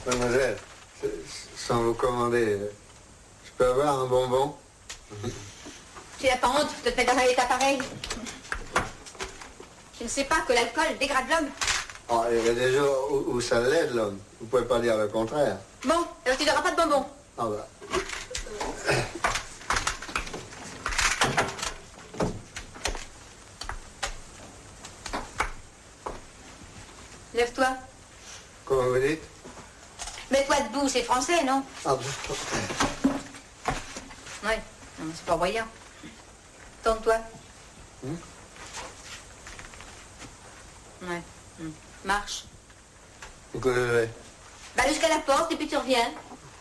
Mademoiselle, sans vous commander, je peux avoir un bonbon? Tu n'as pas honte de te mettre dans un état pareil? Tu ne sais pas que l'alcool dégrade l'homme? Oh, il y a des jours où ça l'aide, l'homme. Vous pouvez pas dire le contraire. Bon, alors tu n'auras pas de bonbons. Ah bah. Lève-toi. Comment vous dites? Mets-toi debout, c'est français, non? Ah bah. Oui, c'est pas voyant. Tourne-toi. Ouais. Marche. Où que je vais? Va jusqu'à la porte et puis tu reviens.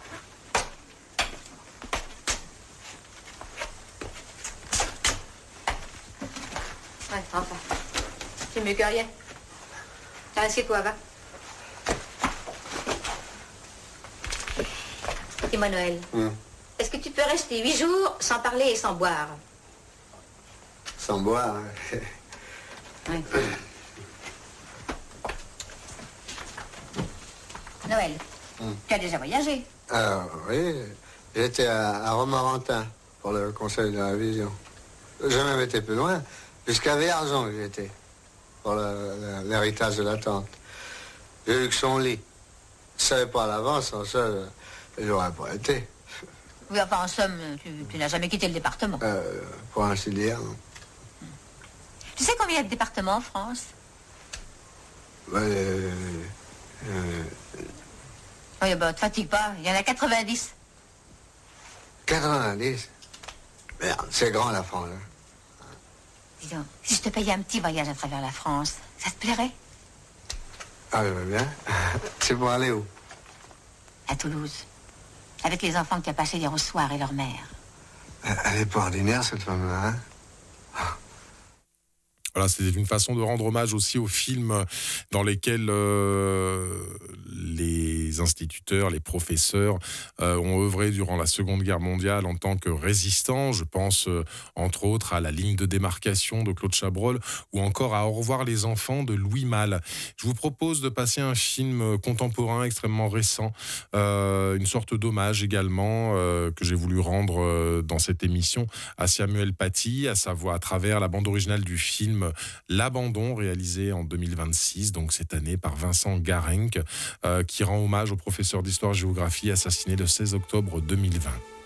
Ouais, enfin. C'est mieux que rien. Tiens, assieds-toi, va. Dis-moi, Noël. Est-ce que tu peux rester 8 jours sans parler et sans boire? Sans boire? Oui. Noël, tu as déjà voyagé? Oui, j'étais à Romorantin pour le conseil de la vision. J'ai même été plus loin, jusqu'à Vierzon j'étais, pour l'héritage de la tante. J'ai eu que son lit. Je ne savais pas à l'avance, en ça, j'aurais pas été. Oui, enfin, en somme, tu n'as jamais quitté le département. Pour ainsi dire, non. Tu sais combien il y a de départements en France? Oui, bah, te fatigue pas, il y en a 90. 90? Merde, c'est grand la France. Hein. Dis donc, si je te payais un petit voyage à travers la France, ça te plairait? Ah, je veux bien. C'est pour aller où? À Toulouse. Avec les enfants que tu as passés hier au soir et leur mère. Elle est pas ordinaire, cette femme-là, hein? Voilà, c'était une façon de rendre hommage aussi aux films dans lesquels les instituteurs, les professeurs ont œuvré durant la Seconde Guerre mondiale en tant que résistants. Je pense entre autres à La ligne de démarcation de Claude Chabrol ou encore à Au revoir les enfants de Louis Malle. Je vous propose de passer un film contemporain extrêmement récent, une sorte d'hommage également que j'ai voulu rendre dans cette émission à Samuel Paty, à savoir à travers la bande originale du film L'Abandon, réalisé en 2026, donc cette année par Vincent Garenc, qui rend hommage au professeur d'histoire-géographie assassiné le 16 octobre 2020.